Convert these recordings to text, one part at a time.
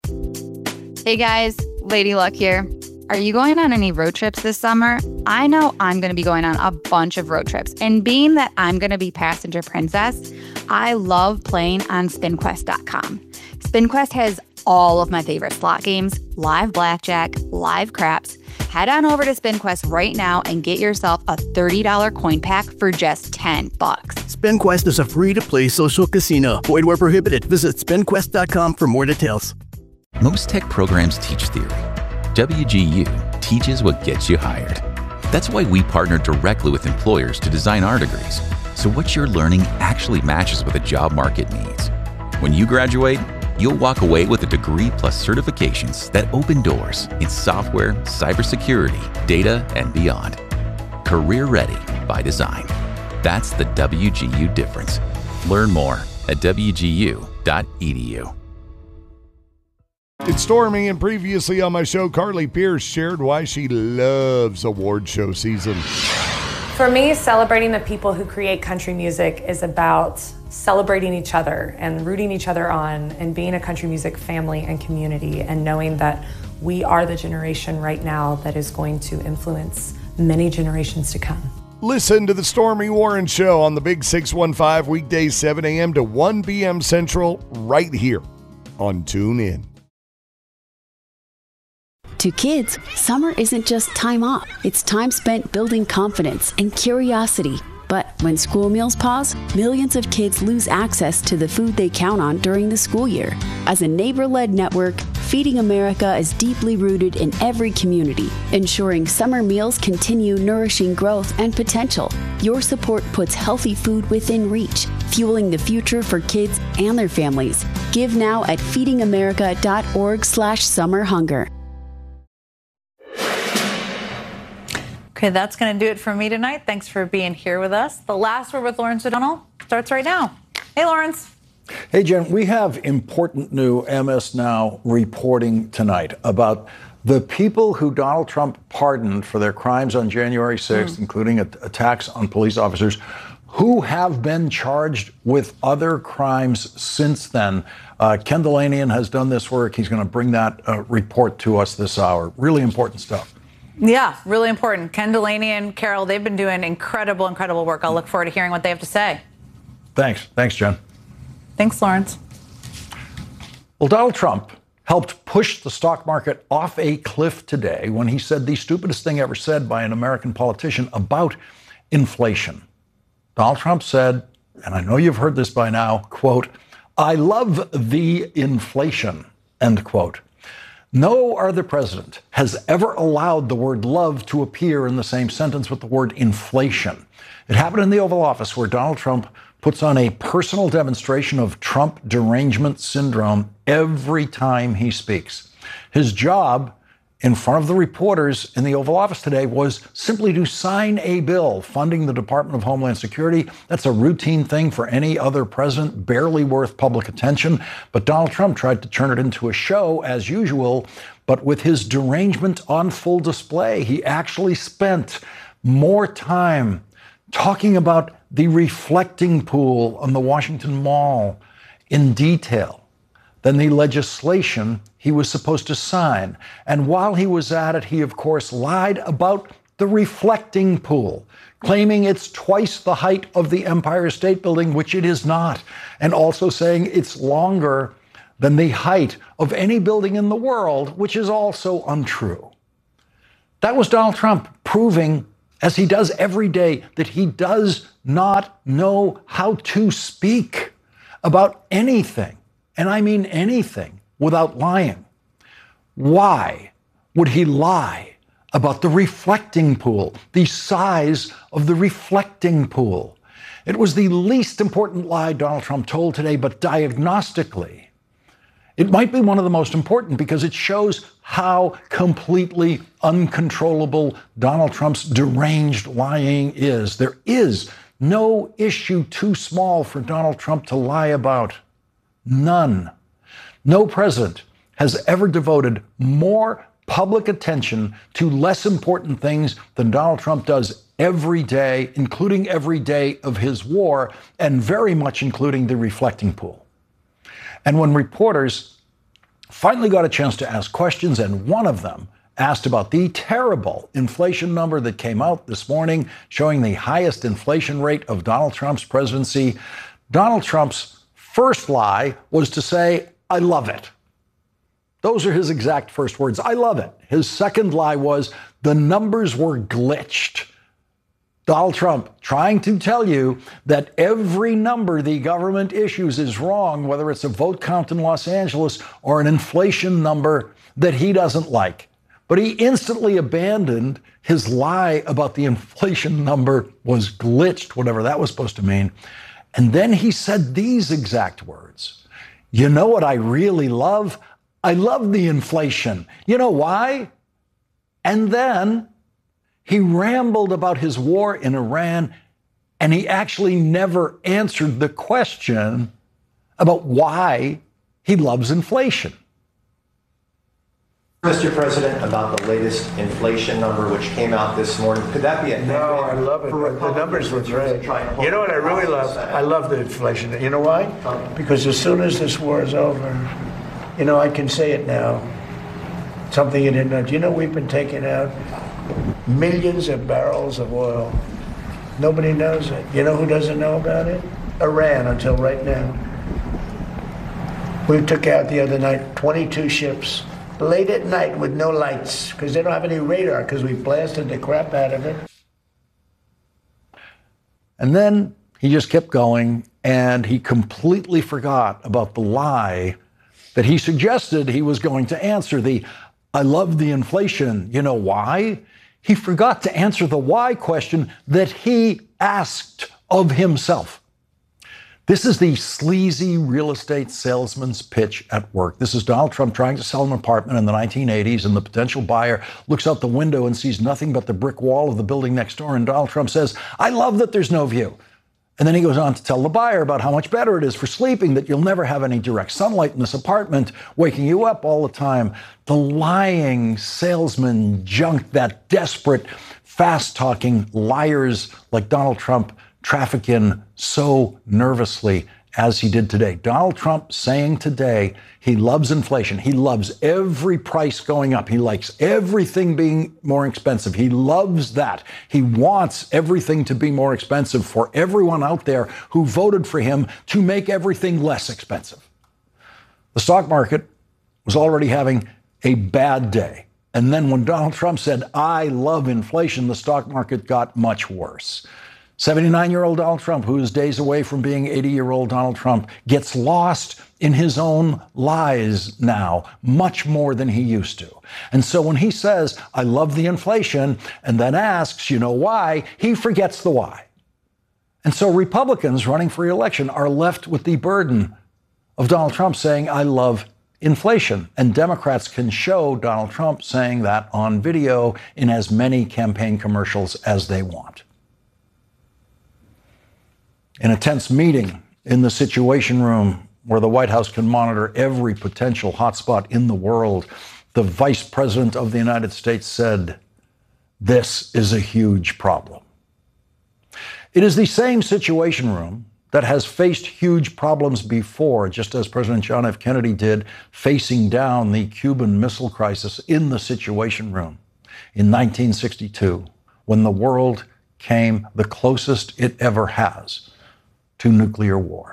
Hey guys, Lady Luck here. Are you going on any road trips this summer? I know I'm going to be going on a bunch of road trips, and being that I'm going to be passenger princess, I love playing on SpinQuest.com. SpinQuest has all of my favorite slot games, live blackjack, live craps. Head on over to SpinQuest right now and get yourself a $30 coin pack for just $10. SpinQuest is a free-to-play social casino. Void where prohibited. Visit SpinQuest.com for more details. Most tech programs teach theory. WGU teaches what gets you hired. That's why we partner directly with employers to design our degrees, so what you're learning actually matches what the job market needs. When you graduate, you'll walk away with a degree plus certifications that open doors in software, cybersecurity, data, and beyond. Career ready by design. That's the WGU difference. Learn more at wgu.edu. It's Stormy, and previously on my show, Carly Pierce shared why she loves award show season. For me, celebrating the people who create country music is about celebrating each other and rooting each other on and being a country music family and community and knowing that we are the generation right now that is going to influence many generations to come. Listen to the Stormy Warren Show on the Big 615 weekdays 7 a.m. to 1 p.m. Central right here on TuneIn. To kids, summer isn't just time off. It's time spent building confidence and curiosity. But when school meals pause, millions of kids lose access to the food they count on during the school year. As a neighbor-led network, Feeding America is deeply rooted in every community, ensuring summer meals continue nourishing growth and potential. Your support puts healthy food within reach, fueling the future for kids and their families. Give now at feedingamerica.org/summerhunger. Okay, that's going to do it for me tonight. Thanks for being here with us. The Last Word with Lawrence O'Donnell starts right now. Hey, Lawrence. Hey, Jen, we have important new MS Now reporting tonight about the people who Donald Trump pardoned for their crimes on January 6th, including attacks on police officers, who have been charged with other crimes since then. Ken Dilanian has done this work. He's going to bring that report to us this hour. Really important stuff. Yeah, really important. Ken Dilanian, Carol, they've been doing incredible work. I'll look forward to hearing what they have to say. Thanks, Jen. Thanks, Lawrence. Well, Donald Trump helped push the stock market off a cliff today when he said the stupidest thing ever said by an American politician about inflation. Donald Trump said, and I know you've heard this by now, quote, "I love the inflation," end quote. No other president has ever allowed the word love to appear in the same sentence with the word inflation. It happened in the Oval Office, where Donald Trump puts on a personal demonstration of Trump derangement syndrome every time he speaks. His job in front of the reporters in the Oval Office today was simply to sign a bill funding the Department of Homeland Security. That's a routine thing for any other president, barely worth public attention. But Donald Trump tried to turn it into a show as usual. But with his derangement on full display, he actually spent more time talking about the reflecting pool on the Washington Mall in detail than the legislation he was supposed to sign. And while he was at it, he, of course, lied about the reflecting pool, claiming it's twice the height of the Empire State Building, which it is not, and also saying it's longer than the height of any building in the world, which is also untrue. That was Donald Trump proving, as he does every day, that he does not know how to speak about anything. And I mean anything, without lying. Why would he lie about the reflecting pool, the size of the reflecting pool? It was the least important lie Donald Trump told today, but diagnostically, it might be one of the most important because it shows how completely uncontrollable Donald Trump's deranged lying is. There is no issue too small for Donald Trump to lie about. None. No president has ever devoted more public attention to less important things than Donald Trump does every day, including every day of his war, and very much including the reflecting pool. And when reporters finally got a chance to ask questions, and one of them asked about the terrible inflation number that came out this morning, showing the highest inflation rate of Donald Trump's presidency. Donald Trump's first lie was to say, "I love it." Those are his exact first words. "I love it." His second lie was the numbers were glitched. Donald Trump trying to tell you that every number the government issues is wrong, whether it's a vote count in Los Angeles or an inflation number that he doesn't like. But he instantly abandoned his lie about the inflation number was glitched, whatever that was supposed to mean. And then he said these exact words. "You know what I really love? I love the inflation. You know why?" And then he rambled about his war in Iran, and he actually never answered the question about why he loves inflation. Mr. President, about the latest inflation number which came out this morning, could that be a No, I love it. The numbers were great. You know what I really love? I love the inflation. You know why? Because as soon as this war is over, you know, I can say it now. Something you didn't know. Do you know we've been taking out millions of barrels of oil? Nobody knows it. You know who doesn't know about it? Iran, until right now. We took out the other night 22 ships. Late at night with no lights, because they don't have any radar, because we blasted the crap out of it. And then he just kept going, and he completely forgot about the lie that he suggested he was going to answer, the "I love the inflation. You know why?" He forgot to answer the why question that he asked of himself. This is the sleazy real estate salesman's pitch at work. This is Donald Trump trying to sell an apartment in the 1980s, and the potential buyer looks out the window and sees nothing but the brick wall of the building next door. And Donald Trump says, "I love that there's no view." And then he goes on to tell the buyer about how much better it is for sleeping, that you'll never have any direct sunlight in this apartment, waking you up all the time. The lying salesman junk that desperate, fast-talking liars like Donald Trump traffic in so nervously as he did today. Donald Trump saying today he loves inflation. He loves every price going up. He likes everything being more expensive. He loves that. He wants everything to be more expensive for everyone out there who voted for him to make everything less expensive. The stock market was already having a bad day. And then when Donald Trump said, "I love inflation," the stock market got much worse. 79-year-old Donald Trump, who is days away from being 80-year-old Donald Trump, gets lost in his own lies now, much more than he used to. And so when he says, "I love the inflation," and then asks, "You know why?" he forgets the why. And so Republicans running for re-election are left with the burden of Donald Trump saying, "I love inflation." And Democrats can show Donald Trump saying that on video in as many campaign commercials as they want. In a tense meeting in the Situation Room, where the White House can monitor every potential hotspot in the world, the Vice President of the United States said, "This is a huge problem." It is the same Situation Room that has faced huge problems before, just as President John F. Kennedy did, facing down the Cuban Missile Crisis in the Situation Room in 1962, when the world came the closest it ever has to nuclear war.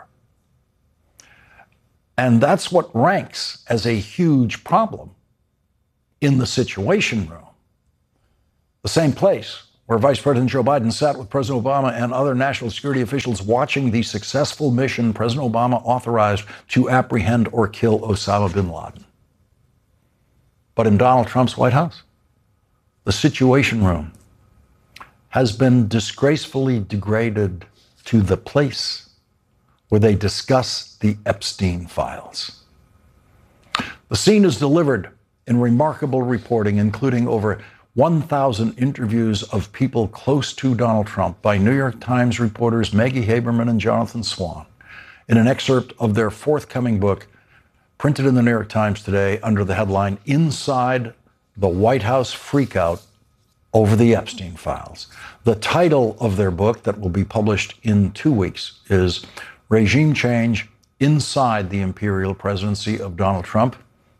And that's what ranks as a huge problem in the Situation Room. The same place where Vice President Joe Biden sat with President Obama and other national security officials watching the successful mission President Obama authorized to apprehend or kill Osama bin Laden. But in Donald Trump's White House, the Situation Room has been disgracefully degraded to the place where they discuss the Epstein files. The scene is delivered in remarkable reporting, including over 1,000 interviews of people close to Donald Trump by New York Times reporters Maggie Haberman and Jonathan Swan, in an excerpt of their forthcoming book, printed in the New York Times today under the headline, "Inside the White House Freakout Over the Epstein Files." The title of their book, that will be published in 2 weeks, is Regime Change Inside the Imperial Presidency of Donald Trump.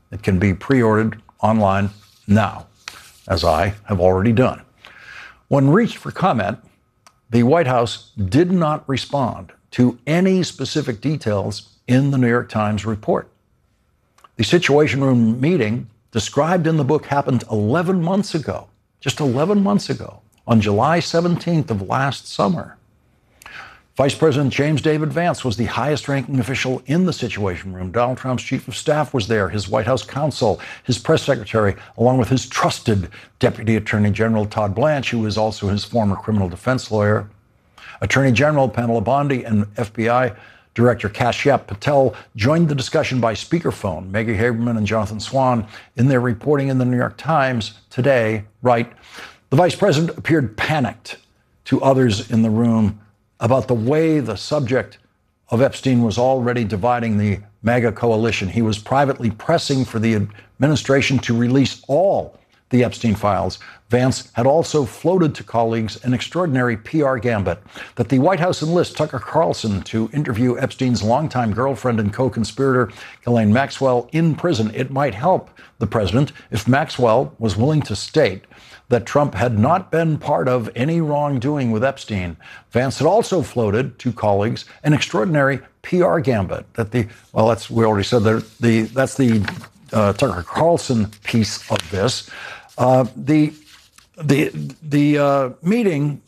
It can be pre-ordered online now, as I have already done. When reached for comment, the White House did not respond to any specific details in the New York Times report. The Situation Room meeting described in the book happened 11 months ago, just 11 months ago, on July 17th of last summer. Vice President James David Vance was the highest-ranking official in the Situation Room. Donald Trump's chief of staff was there, his White House counsel, his press secretary, along with his trusted Deputy Attorney General Todd Blanche, who is also his former criminal defense lawyer. Attorney General Pamela Bondi and FBI Director Kashyap Patel joined the discussion by speakerphone. Maggie Haberman and Jonathan Swan, in their reporting in the New York Times today, write, the vice president appeared panicked to others in the room about the way the subject of Epstein was already dividing the MAGA coalition. He was privately pressing for the administration to release all the Epstein files. Vance had also floated to colleagues an extraordinary PR gambit that the White House enlist Tucker Carlson to interview Epstein's longtime girlfriend and co-conspirator Ghislaine Maxwell in prison. It might help the president if Maxwell was willing to state that Trump had not been part of any wrongdoing with Epstein. Vance had also floated to colleagues an extraordinary PR gambit that we already said that that's the Tucker Carlson piece of this. The meeting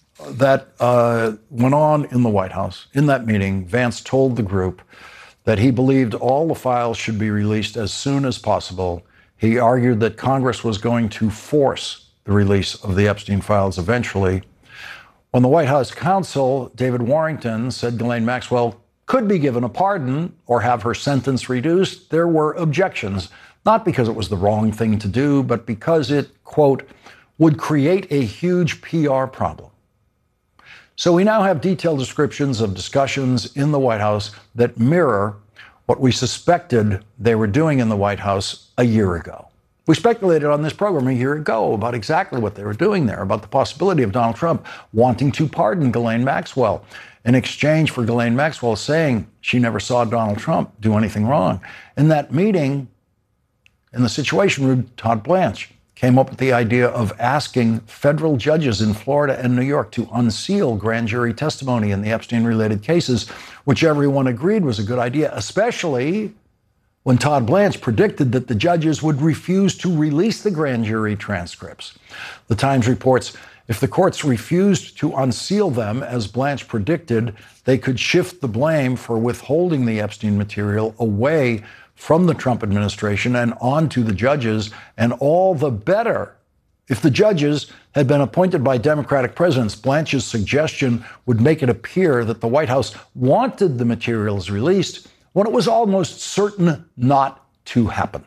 that went on in the White House, in that meeting, Vance told the group that he believed all the files should be released as soon as possible. He argued that Congress was going to force the release of the Epstein files eventually. When the White House counsel, David Warrington, said Ghislaine Maxwell could be given a pardon or have her sentence reduced, there were objections, not because it was the wrong thing to do, but because it, quote, would create a huge PR problem. So we now have detailed descriptions of discussions in the White House that mirror what we suspected they were doing in the White House a year ago. We speculated on this program a year ago about exactly what they were doing there, about the possibility of Donald Trump wanting to pardon Ghislaine Maxwell in exchange for Ghislaine Maxwell saying she never saw Donald Trump do anything wrong. In that meeting, in the Situation Room, Todd Blanche came up with the idea of asking federal judges in Florida and New York to unseal grand jury testimony in the Epstein-related cases, which everyone agreed was a good idea, especially when Todd Blanche predicted that the judges would refuse to release the grand jury transcripts. The Times reports, if the courts refused to unseal them, as Blanche predicted, they could shift the blame for withholding the Epstein material away from the Trump administration and onto the judges, and all the better if the judges had been appointed by Democratic presidents. Blanche's suggestion would make it appear that the White House wanted the materials released when it was almost certain not to happen.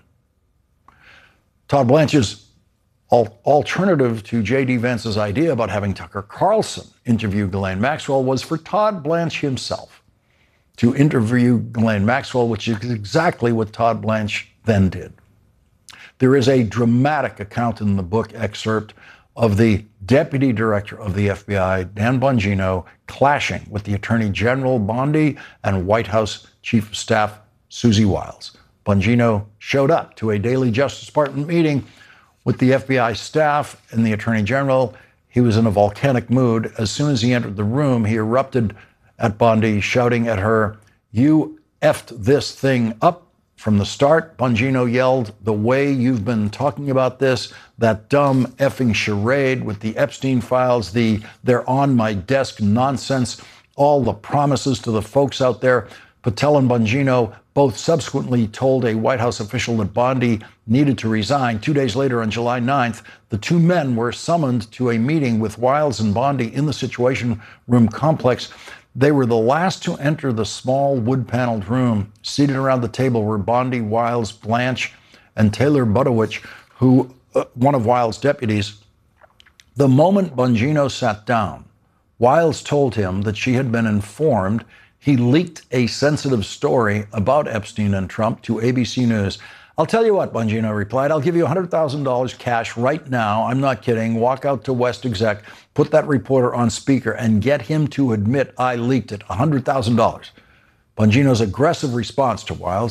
Todd Blanche's alternative to J.D. Vance's idea about having Tucker Carlson interview Ghislaine Maxwell was for Todd Blanche himself to interview Ghislaine Maxwell, which is exactly what Todd Blanche then did. There is a dramatic account in the book excerpt of the Deputy Director of the FBI, Dan Bongino, clashing with the Attorney General Bondi and White House Chief of Staff Susie Wiles. Bongino showed up to a daily Justice Department meeting with the FBI staff and the Attorney General. He was in a volcanic mood. As soon as he entered the room, he erupted at Bondi, shouting at her, "You effed this thing up from the start." Bongino yelled, "The way you've been talking about this, that dumb effing charade with the Epstein files, they're on my desk nonsense, all the promises to the folks out there." Patel and Bongino both subsequently told a White House official that Bondi needed to resign. 2 days later, on July 9th, the two men were summoned to a meeting with Wiles and Bondi in the Situation Room complex. They were the last to enter the small wood-paneled room. Seated around the table were Bondi, Wiles, Blanche, and Taylor Budowich, who one of Wiles' deputies. The moment Bongino sat down, Wiles told him that she had been informed he leaked a sensitive story about Epstein and Trump to ABC News. "I'll tell you what," Bongino replied, "I'll give you $100,000 cash right now. I'm not kidding. Walk out to West Exec, put that reporter on speaker, and get him to admit I leaked it. $100,000. Bongino's aggressive response to Wiles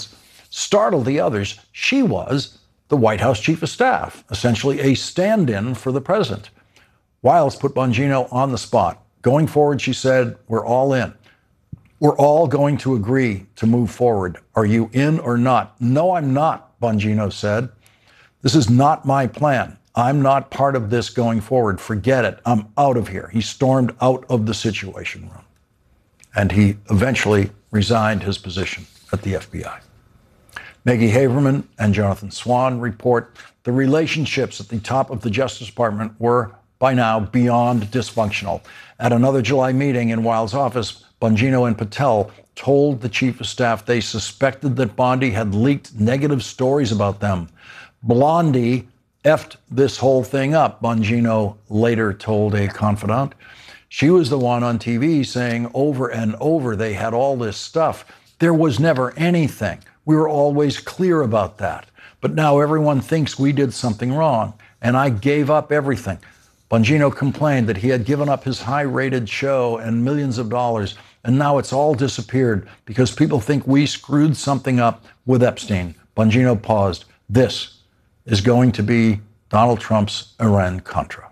startled the others. She was the White House chief of staff, essentially a stand-in for the president. Wiles put Bongino on the spot. Going forward, she said, we're all in. We're all going to agree to move forward. Are you in or not? No, I'm not, Bongino said. This is not my plan. I'm not part of this going forward. Forget it. I'm out of here. He stormed out of the Situation Room. And he eventually resigned his position at the FBI. Maggie Haberman and Jonathan Swan report the relationships at the top of the Justice Department were by now beyond dysfunctional. At another July meeting in Wiles' office, Bongino and Patel told the chief of staff they suspected that Bondi had leaked negative stories about them. Blondie effed this whole thing up, Bongino later told a confidant. She was the one on TV saying over and over they had all this stuff. There was never anything. We were always clear about that. But now everyone thinks we did something wrong, and I gave up everything. Bongino complained that he had given up his high-rated show and millions of dollars, and now it's all disappeared because people think we screwed something up with Epstein. Bongino paused. This is going to be Donald Trump's Iran-Contra.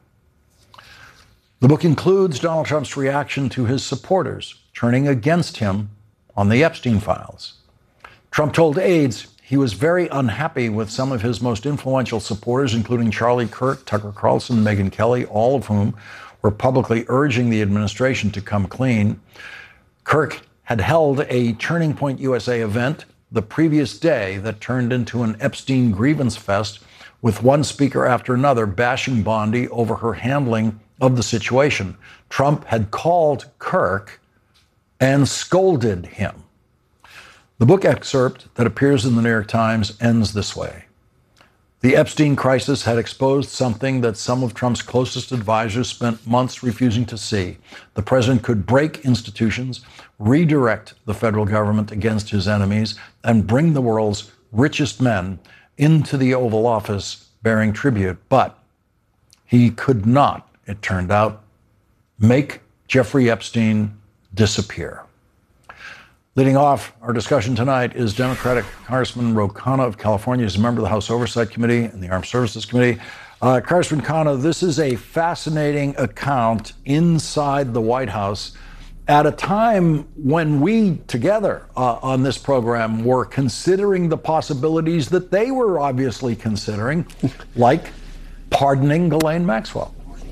The book includes Donald Trump's reaction to his supporters turning against him on the Epstein files. Trump told aides he was very unhappy with some of his most influential supporters, including Charlie Kirk, Tucker Carlson, Megyn Kelly, all of whom were publicly urging the administration to come clean. Kirk had held a Turning Point USA event the previous day that turned into an Epstein grievance fest, with one speaker after another bashing Bondi over her handling of the situation. Trump had called Kirk and scolded him. The book excerpt that appears in the New York Times ends this way. The Epstein crisis had exposed something that some of Trump's closest advisors spent months refusing to see. The president could break institutions, redirect the federal government against his enemies, and bring the world's richest men into the Oval Office bearing tribute. But he could not, it turned out, make Jeffrey Epstein disappear. Leading off our discussion tonight is Democratic Congressman Ro Khanna of California. He's a member of the House Oversight Committee and the Armed Services Committee. Congressman Khanna, this is a fascinating account inside the White House at a time when we together on this program were considering the possibilities that they were obviously considering, like pardoning Ghislaine Maxwell.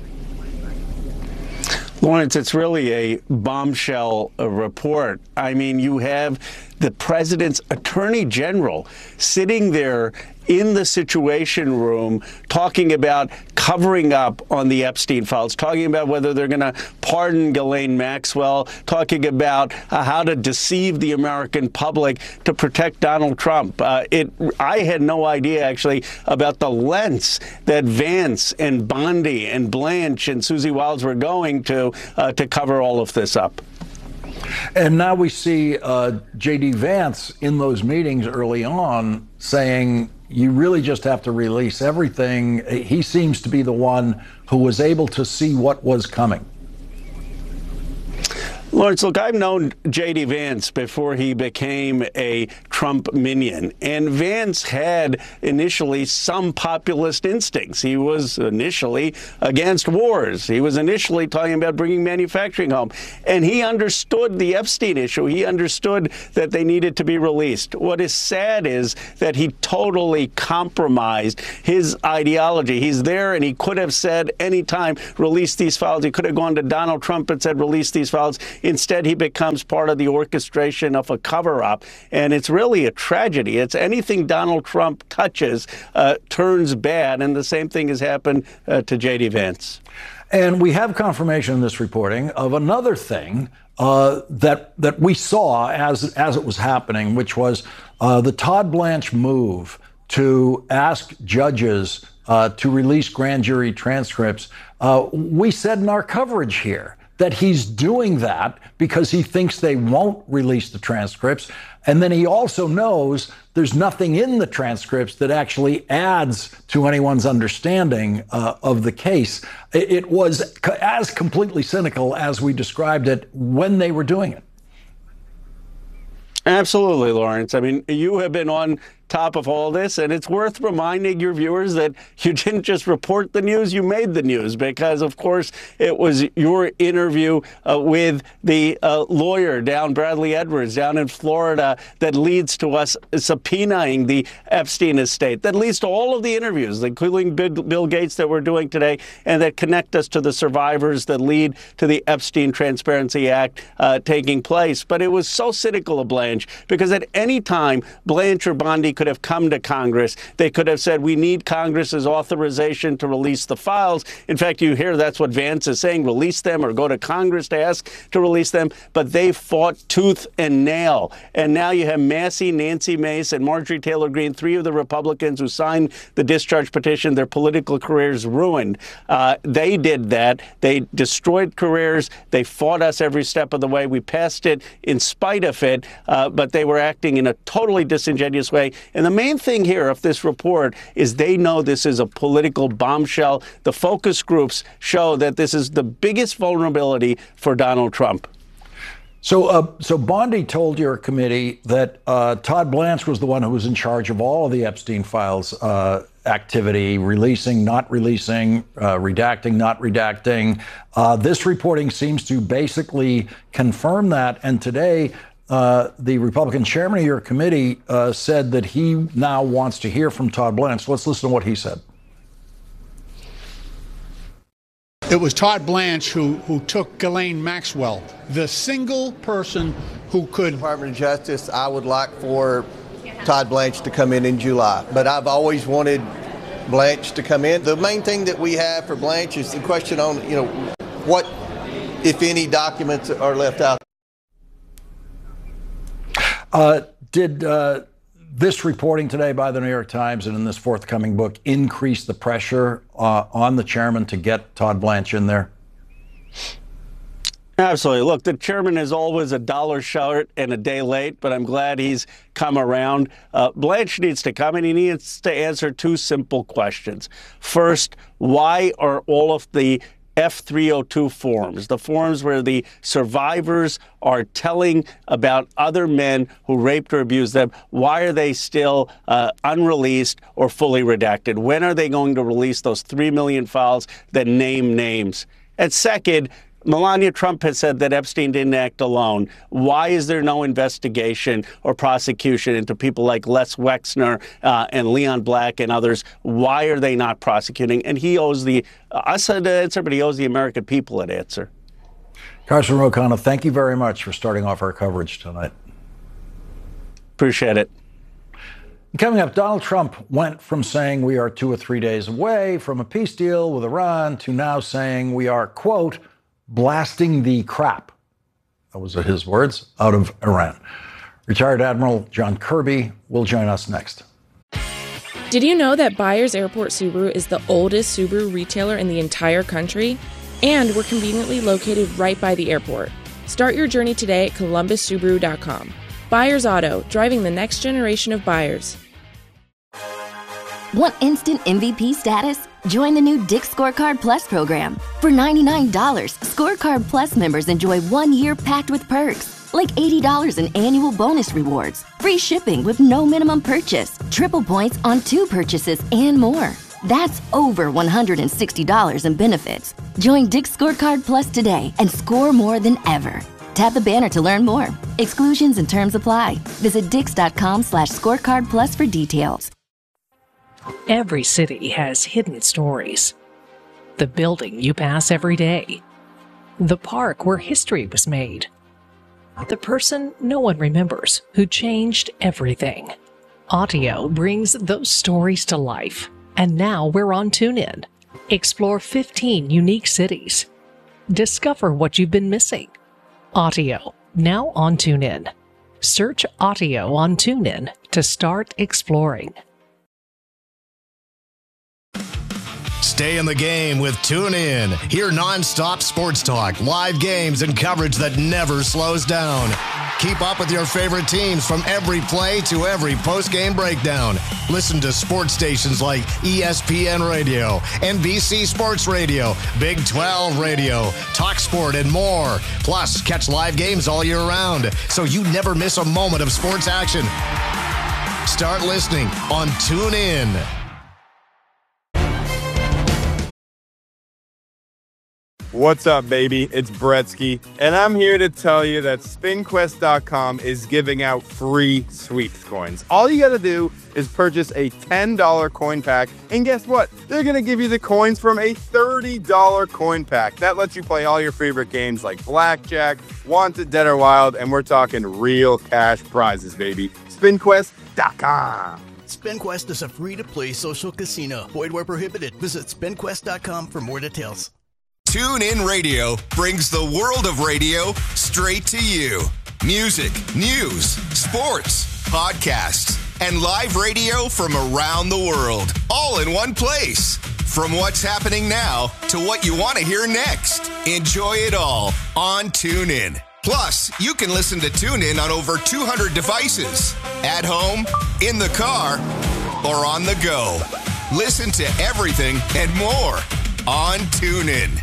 Lawrence, it's really a bombshell report. I mean, you have the president's attorney general sitting there in the Situation Room talking about covering up on the Epstein files, talking about whether they're going to pardon Ghislaine Maxwell, talking about how to deceive the American public to protect Donald Trump. I had no idea, actually, about the lengths that Vance and Bondi and Blanche and Susie Wiles were going to cover all of this up. And now we see J.D. Vance in those meetings early on saying, you really just have to release everything. He seems to be the one who was able to see what was coming. Lawrence, look, I've known J.D. Vance before he became a Trump minion, and Vance had initially some populist instincts. He was initially against wars. He was initially talking about bringing manufacturing home, and he understood the Epstein issue. He understood that they needed to be released. What is sad is that he totally compromised his ideology. He's there, and he could have said anytime, release these files. He could have gone to Donald Trump and said, release these files. Instead, he becomes part of the orchestration of a cover-up, and it's really a tragedy. It's anything Donald Trump touches turns bad, and the same thing has happened to J.D. Vance. And we have confirmation in this reporting of another thing that we saw as it was happening, which was the Todd Blanche move to ask judges to release grand jury transcripts. We said in our coverage here that he's doing that because he thinks they won't release the transcripts. And then he also knows there's nothing in the transcripts that actually adds to anyone's understanding of the case. It was as completely cynical as we described it when they were doing it. Absolutely, Lawrence. I mean, you have been on top of all this, and it's worth reminding your viewers that you didn't just report the news, you made the news, because, of course, it was your interview with the lawyer Bradley Edwards down in Florida that leads to us subpoenaing the Epstein estate, that leads to all of the interviews, including Bill Gates that we're doing today, and that connect us to the survivors that lead to the Epstein Transparency Act taking place. But it was so cynical of Blanche, because at any time, Blanche or Bondi could have come to Congress. They could have said, we need Congress's authorization to release the files. In fact, you hear that's what Vance is saying, release them or go to Congress to ask to release them. But they fought tooth and nail. And now you have Massey, Nancy Mace, and Marjorie Taylor Greene, three of the Republicans who signed the discharge petition, their political careers ruined. They did that. They destroyed careers. They fought us every step of the way. We passed it in spite of it, but they were acting in a totally disingenuous way. And the main thing here of this report is they know this is a political bombshell. The focus groups show that this is the biggest vulnerability for Donald Trump. So Bondi told your committee that Todd Blanche was the one who was in charge of all of the Epstein files activity, releasing, not releasing, redacting, not redacting. This reporting seems to basically confirm that. And today, the Republican chairman of your committee said that he now wants to hear from Todd Blanche. Let's listen to what he said. It was Todd Blanche who took Ghislaine Maxwell, the single person who could. Department of Justice, I would like for Todd Blanche to come in July, but I've always wanted Blanche to come in. The main thing that we have for Blanche is the question on, what, if any, documents are left out. Did this reporting today by the New York Times and in this forthcoming book increase the pressure on the chairman to get Todd Blanche in there? Absolutely. Look, the chairman is always a dollar short and a day late, but I'm glad he's come around. Blanche needs to come, and he needs to answer two simple questions. First, why are all of the F-302 forms, the forms where the survivors are telling about other men who raped or abused them, why are they still unreleased or fully redacted? When are they going to release those 3 million files that name names? And second, Melania Trump has said that Epstein didn't act alone. Why is there no investigation or prosecution into people like Les Wexner and Leon Black and others? Why are they not prosecuting? And he owes us an answer, but he owes the American people an answer. Congressman Ro Khanna, thank you very much for starting off our coverage tonight. Appreciate it. Coming up, Donald Trump went from saying we are 2 or 3 days away from a peace deal with Iran to now saying we are, quote, blasting the crap, that was his words, out of Iran. Retired Admiral John Kirby will join us next. Did you know that Byers Airport Subaru is the oldest Subaru retailer in the entire country? And we're conveniently located right by the airport. Start your journey today at columbussubaru.com. Byers Auto, driving the next generation of buyers. Want instant MVP status? Join the new Dick's Scorecard Plus program. For $99, Scorecard Plus members enjoy 1 year packed with perks, like $80 in annual bonus rewards, free shipping with no minimum purchase, triple points on 2 purchases, and more. That's over $160 in benefits. Join Dick's Scorecard Plus today and score more than ever. Tap the banner to learn more. Exclusions and terms apply. Visit dix.com/scorecardplus for details. Every city has hidden stories. The building you pass every day. The park where history was made. The person no one remembers who changed everything. Audio brings those stories to life. And now we're on TuneIn. Explore 15 unique cities. Discover what you've been missing. Audio, now on TuneIn. Search Audio on TuneIn to start exploring. Stay in the game with TuneIn. Hear nonstop sports talk, live games, and coverage that never slows down. Keep up with your favorite teams from every play to every post-game breakdown. Listen to sports stations like ESPN Radio, NBC Sports Radio, Big 12 Radio, TalkSport, and more. Plus, catch live games all year round, so you never miss a moment of sports action. Start listening on TuneIn. What's up, baby? It's Bretsky, and I'm here to tell you that SpinQuest.com is giving out free sweeps coins. All you gotta do is purchase a $10 coin pack, and guess what? They're gonna give you the coins from a $30 coin pack. That lets you play all your favorite games like Blackjack, Wanted, Dead or Wild, and we're talking real cash prizes, baby. SpinQuest.com. SpinQuest is a free-to-play social casino. Void where prohibited. Visit SpinQuest.com for more details. TuneIn Radio brings the world of radio straight to you. Music, news, sports, podcasts, and live radio from around the world, all in one place. From what's happening now to what you want to hear next. Enjoy it all on TuneIn. Plus, you can listen to TuneIn on over 200 devices. At home, in the car, or on the go. Listen to everything and more on TuneIn.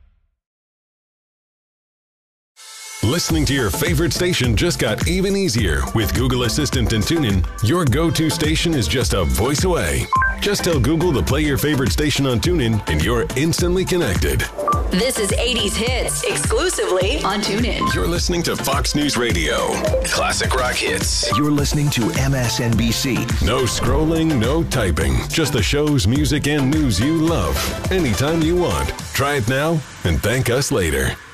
Listening to your favorite station just got even easier. With Google Assistant and TuneIn, your go-to station is just a voice away. Just tell Google to play your favorite station on TuneIn, and you're instantly connected. This is 80s Hits, exclusively on TuneIn. You're listening to Fox News Radio. Classic rock hits. You're listening to MSNBC. No scrolling, no typing. Just the shows, music, and news you love. Anytime you want. Try it now and thank us later.